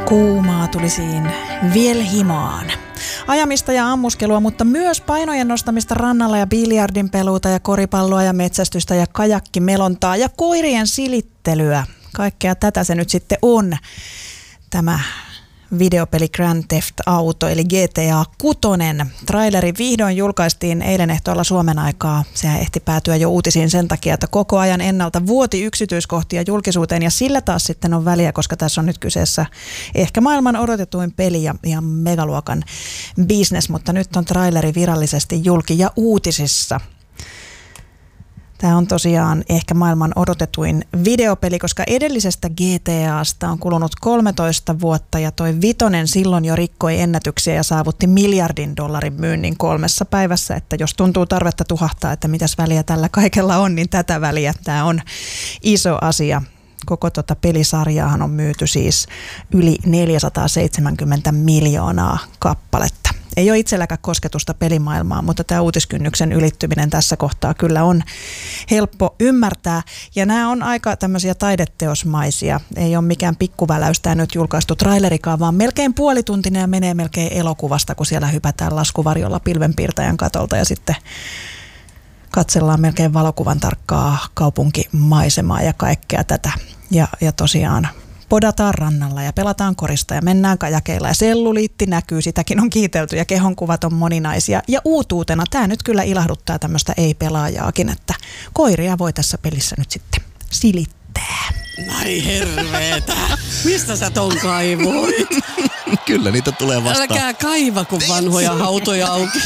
Kuumaa tulisiin vielä himaan. Ajamista ja ammuskelua, mutta myös painojen nostamista rannalla ja biljardin peluuta ja koripalloa ja metsästystä ja kajakkimelontaa ja koirien silittelyä. Kaikkea tätä se nyt sitten on. Tämä videopeli Grand Theft Auto eli GTA 6. Traileri vihdoin julkaistiin eilen ehtoolla Suomen aikaa. Sehän ehti päätyä jo uutisiin sen takia, että koko ajan ennalta vuoti yksityiskohtia julkisuuteen ja sillä taas sitten on väliä, koska tässä on nyt kyseessä ehkä maailman odotetuin peli ja ihan megaluokan business, mutta nyt on traileri virallisesti julki ja uutisissa. Tämä on tosiaan ehkä maailman odotetuin videopeli, koska edellisestä GTAsta on kulunut 13 vuotta ja toi vitonen silloin jo rikkoi ennätyksiä ja saavutti $1 miljardin myynnin 3 päivässä. Että jos tuntuu tarvetta tuhahtaa, että mitäs väliä tällä kaikella on, niin tätä väliä. Tämä on iso asia. Koko pelisarjaahan on myyty siis yli 470 miljoonaa kappaletta. Ei ole itselläkään kosketusta pelimaailmaan, mutta tämä uutiskynnyksen ylittyminen tässä kohtaa kyllä on helppo ymmärtää. Ja nämä on aika tämmöisiä taideteosmaisia. Ei ole mikään pikkuväläys tämä nyt julkaistu trailerikaan, vaan melkein puolituntinen ja menee melkein elokuvasta, kun siellä hypätään laskuvarjolla pilvenpiirtäjän katolta ja sitten katsellaan melkein valokuvan tarkkaa kaupunkimaisemaa ja kaikkea tätä. Ja tosiaan podataan rannalla ja pelataan korista ja mennään kajakeilla ja selluliitti näkyy, sitäkin on kiitelty ja kehonkuvat on moninaisia. Ja uutuutena tämä nyt kyllä ilahduttaa tämmöistä ei-pelaajaakin, että koiria voi tässä pelissä nyt sitten silittää. Ai herveetä, mistä sä ton kaivoit? Kyllä niitä tulee vastaan. Älkää kaiva, kun vanhoja hautoja auki.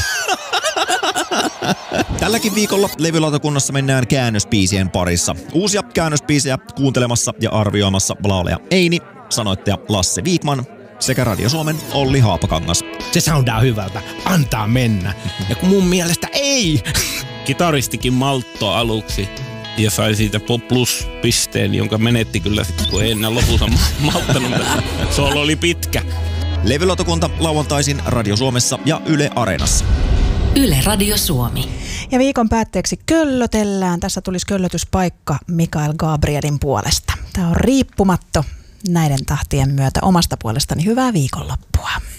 Tälläkin viikolla levylautakunnassa mennään käännösbiisien parissa. Uusia käännösbiisejä kuuntelemassa ja arvioimassa laulaja Eini, sanoittaja Lasse Viikman sekä Radio Suomen Olli Haapakangas. Se soundaa hyvältä, antaa mennä. Ja kun mun mielestä ei. Kitaristikin malttoi aluksi ja sai siitä plus-pisteen, jonka menetti kyllä sitten, kun ei enää lopussa malttanut. Solo oli pitkä. Levylautakunta lauantaisin Radio Suomessa ja Yle Areenassa. Yle Radio Suomi. Ja viikon päätteeksi köllötellään. Tässä tulisi köllötyspaikka Mikael Gabrielin puolesta. Tämä on riippumatto näiden tahtien myötä omasta puolestani. Hyvää viikonloppua.